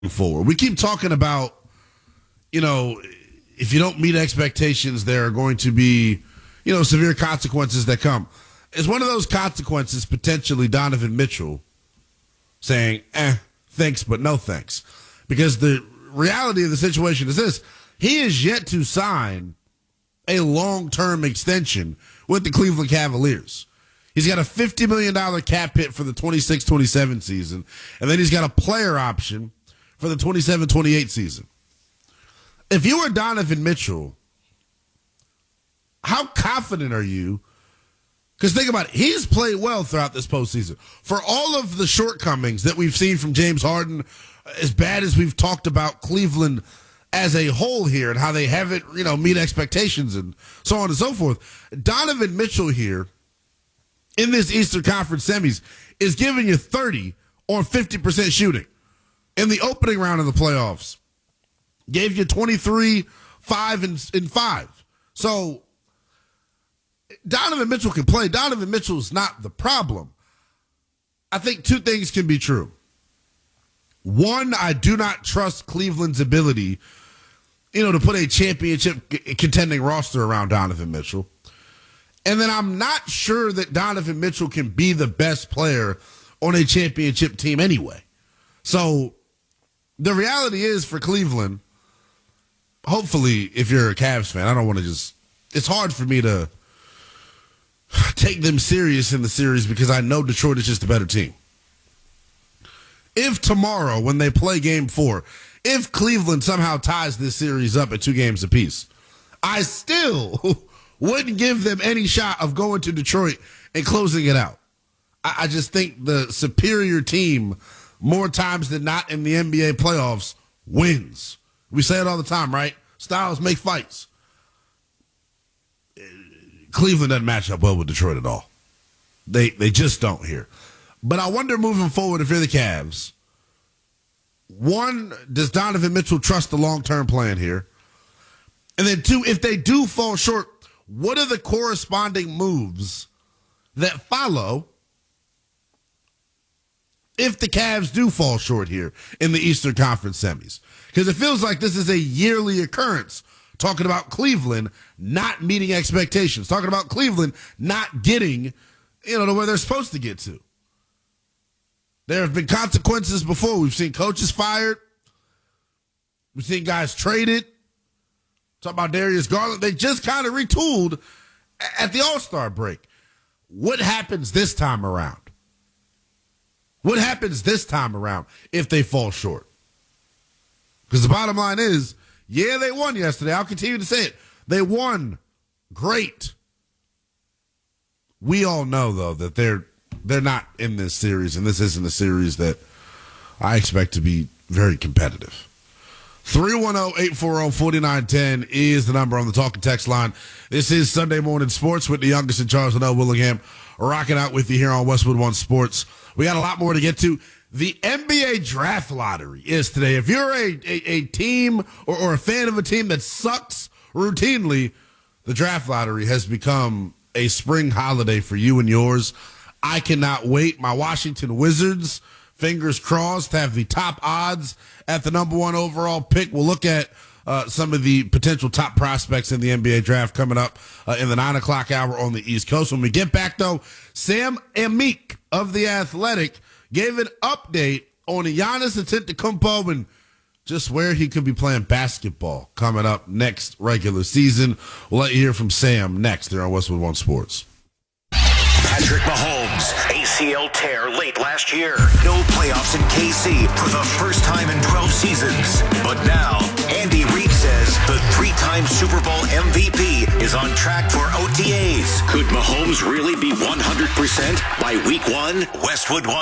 forward. We keep talking about, if you don't meet expectations, there are going to be, severe consequences that come. Is one of those consequences potentially Donovan Mitchell saying, thanks, but no thanks? Because the reality of the situation is this: he is yet to sign a long-term extension with the Cleveland Cavaliers. He's got a $50 million cap hit for the 26-27 season, and then he's got a player option for the 27-28 season. If you were Donovan Mitchell, how confident are you? Because think about it, he's played well throughout this postseason. For all of the shortcomings that we've seen from James Harden, as bad as we've talked about Cleveland as a whole here and how they haven't, meet expectations and so on and so forth, Donovan Mitchell here in this Eastern Conference semis is giving you 30 or 50% shooting. In the opening round of the playoffs, gave you 23, 5, and 5. So Donovan Mitchell can play. Donovan Mitchell's not the problem. I think two things can be true. One, I do not trust Cleveland's ability, to put a championship contending roster around Donovan Mitchell. And then I'm not sure that Donovan Mitchell can be the best player on a championship team anyway. So the reality is for Cleveland, hopefully, if you're a Cavs fan, I don't want to it's hard for me to take them serious in the series because I know Detroit is just a better team. If tomorrow, when they play game 4, if Cleveland somehow ties this series up at 2 games apiece, I still wouldn't give them any shot of going to Detroit and closing it out. I just think the superior team, more times than not in the NBA playoffs, wins. We say it all the time, right? Styles make fights. Cleveland doesn't match up well with Detroit at all. They just don't here. But I wonder moving forward, if you're the Cavs, one, does Donovan Mitchell trust the long-term plan here? And then two, if they do fall short, what are the corresponding moves that follow if the Cavs do fall short here in the Eastern Conference semis? Because it feels like this is a yearly occurrence, talking about Cleveland not meeting expectations, talking about Cleveland not getting, to where they're supposed to get to. There have been consequences before. We've seen coaches fired. We've seen guys traded. Talk about Darius Garland. They just kind of retooled at the All-Star break. What happens this time around? What happens this time around if they fall short? Because the bottom line is, yeah, they won yesterday. I'll continue to say it. They won. Great. We all know, though, that they're not in this series, and this isn't a series that I expect to be very competitive. 310-840-4910 is the number on the talk and text line. This is Sunday Morning Sports with the youngest in Charles and Willingham, rocking out with you here on Westwood One Sports. We got a lot more to get to. The NBA draft lottery is today. If you're a team or a fan of a team that sucks routinely, the draft lottery has become a spring holiday for you and yours. I cannot wait. My Washington Wizards, fingers crossed, have the top odds at the number 1 overall pick. We'll look at some of the potential top prospects in the NBA draft coming up in the 9 o'clock hour on the East Coast. When we get back, though, Sam Amick of The Athletic gave an update on Giannis Antetokounmpo and just where he could be playing basketball coming up next regular season. We'll let you hear from Sam next there on Westwood One Sports. Patrick Mahomes, ACL tear late last year. No playoffs in KC for the first time in 12 seasons. But now, Andy Reid says the 3-time Super Bowl MVP is on track for OTAs. Could Mahomes really be 100% by week 1? Westwood One.